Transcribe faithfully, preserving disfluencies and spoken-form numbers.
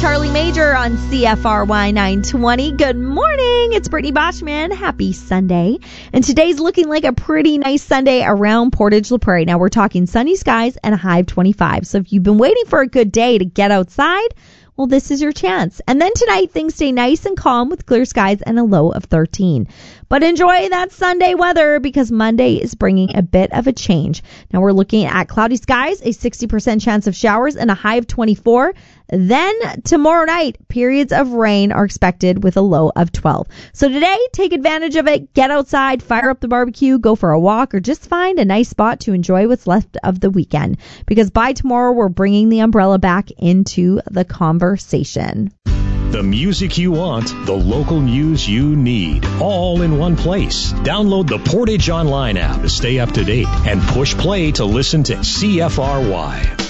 Charlie Major on C F R Y nine twenty. Good morning. It's Brittany Boschman. Happy Sunday. And today's looking like a pretty nice Sunday around Portage La Prairie. Now we're talking sunny skies and a high of twenty-five. So if you've been waiting for a good day to get outside, well, this is your chance. And then tonight, things stay nice and calm with clear skies and a low of thirteen. But enjoy that Sunday weather because Monday is bringing a bit of a change. Now we're looking at cloudy skies, a sixty percent chance of showers, and a high of twenty-four. Then tomorrow night, periods of rain are expected with a low of twelve. So today, take advantage of it. Get outside, fire up the barbecue, go for a walk, or just find a nice spot to enjoy what's left of the weekend. Because by tomorrow, we're bringing the umbrella back into the conversation. The music you want, the local news you need, all in one place. Download the Portage Online app to stay up to date and push play to listen to C F R Y.